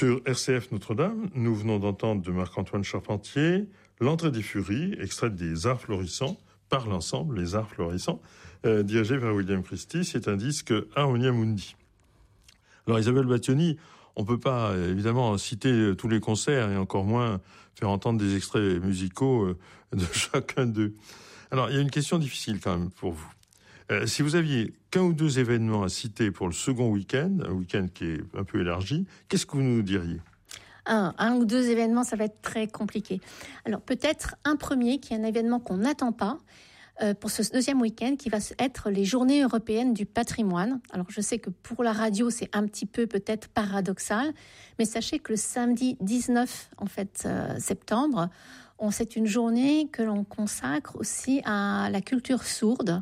Sur RCF Notre-Dame, nous venons d'entendre de Marc-Antoine Charpentier L'entrée des Furies, extrait des Arts Florissants, par l'ensemble, les Arts Florissants, dirigé vers William Christie. C'est un disque Harmonia Mundi. Alors Isabelle Battioni, on ne peut pas évidemment citer tous les concerts et encore moins faire entendre des extraits musicaux de chacun d'eux. Alors il y a une question difficile quand même pour vous. Si vous aviez qu'un ou deux événements à citer pour le second week-end, un week-end qui est un peu élargi, qu'est-ce que vous nous diriez ? Un ou deux événements, ça va être très compliqué. Alors peut-être un premier qui est un événement qu'on n'attend pas pour ce deuxième week-end qui va être les Journées européennes du patrimoine. Alors je sais que pour la radio c'est un petit peu peut-être paradoxal, mais sachez que le samedi 19 septembre, c'est une journée que l'on consacre aussi à la culture sourde.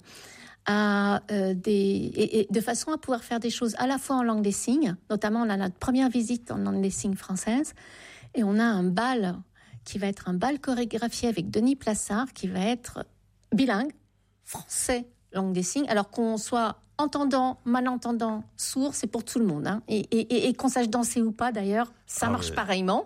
Et de façon à pouvoir faire des choses à la fois en langue des signes, notamment on a notre première visite en langue des signes française, et on a un bal qui va être un bal chorégraphié avec Denis Plassard qui va être bilingue, français, langue des signes, alors qu'on soit entendant, malentendant, sourd, c'est pour tout le monde, hein. Et qu'on sache danser ou pas d'ailleurs, ça marche pareillement.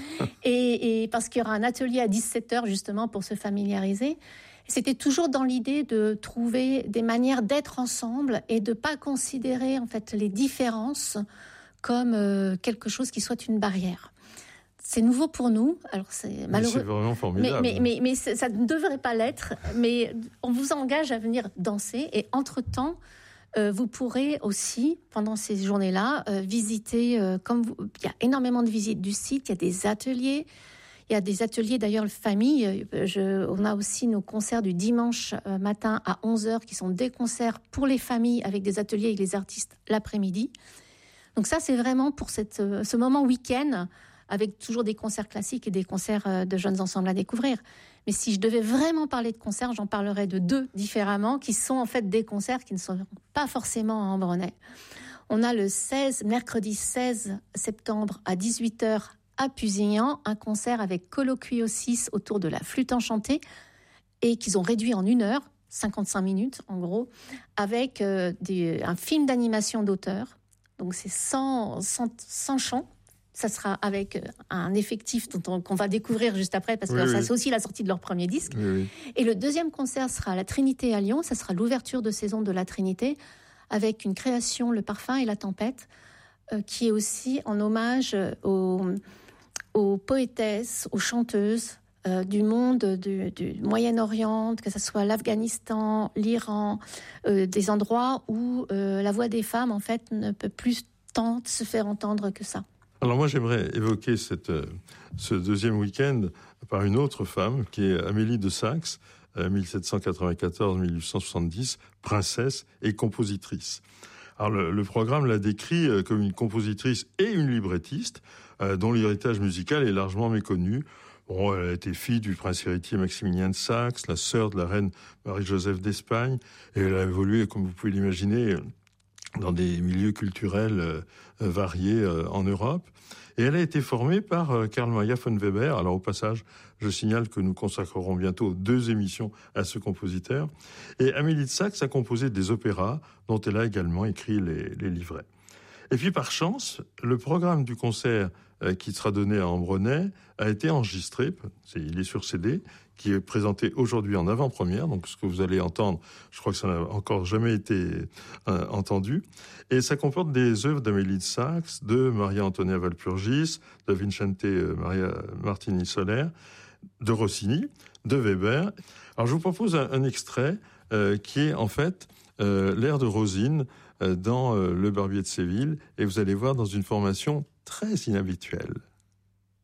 et parce qu'il y aura un atelier à 17h justement pour se familiariser. C'était toujours dans l'idée de trouver des manières d'être ensemble et de pas considérer en fait les différences comme quelque chose qui soit une barrière. C'est nouveau pour nous. Alors c'est malheureux. C'est vraiment formidable. Mais ça ne devrait pas l'être. Mais on vous engage à venir danser et entre-temps, vous pourrez aussi pendant ces journées-là visiter. Il y a énormément de visites du site. Il y a des ateliers. Il y a des ateliers d'ailleurs famille. On a aussi nos concerts du dimanche matin à 11h qui sont des concerts pour les familles avec des ateliers avec les artistes l'après-midi. Donc ça, c'est vraiment pour ce moment week-end avec toujours des concerts classiques et des concerts de jeunes ensembles à découvrir. Mais si je devais vraiment parler de concerts, j'en parlerais de deux différemment qui sont en fait des concerts qui ne sont pas forcément à Ambronay. On a le mercredi 16 septembre à 18h à Pusignan, un concert avec Colloquio 6 autour de la flûte enchantée et qu'ils ont réduit en 1 heure, 55 minutes en gros, avec un film d'animation d'auteur. Donc c'est sans chant. Ça sera avec un effectif qu'on va découvrir juste après parce que c'est aussi la sortie de leur premier disque. Oui. Et le deuxième concert sera à la Trinité à Lyon. Ça sera l'ouverture de saison de la Trinité avec une création, Le Parfum et la Tempête, qui est aussi en hommage aux poétesses, aux chanteuses du monde du Moyen-Orient, que ce soit l'Afghanistan, l'Iran, des endroits où la voix des femmes, en fait, ne peut plus tant se faire entendre que ça. Alors moi, j'aimerais évoquer ce deuxième week-end par une autre femme, qui est Amélie de Saxe, 1794-1870, princesse et compositrice. Alors le programme la décrit comme une compositrice et une librettiste dont l'héritage musical est largement méconnu. Bon, elle a été fille du prince héritier Maximilien de Saxe, la sœur de la reine Marie-Joseph d'Espagne, et elle a évolué, comme vous pouvez l'imaginer, dans des milieux culturels variés en Europe. Et elle a été formée par Carl Maria von Weber. Alors au passage, je signale que nous consacrerons bientôt 2 émissions à ce compositeur. Et Amélie de Saxe a composé des opéras dont elle a également écrit les livrets. Et puis par chance, le programme du concert qui sera donné à Ambronay a été enregistré, il est sur CD, qui est présenté aujourd'hui en avant-première, donc ce que vous allez entendre, je crois que ça n'a encore jamais été entendu, et ça comporte des œuvres d'Amélie de Saxe, de Maria Antonia Walpurgis, de Vincente Maria Martini Soler, de Rossini, de Weber. Alors je vous propose un extrait qui est en fait l'air de Rosine dans Le Barbier de Séville, et vous allez voir dans une formation très inhabituelle.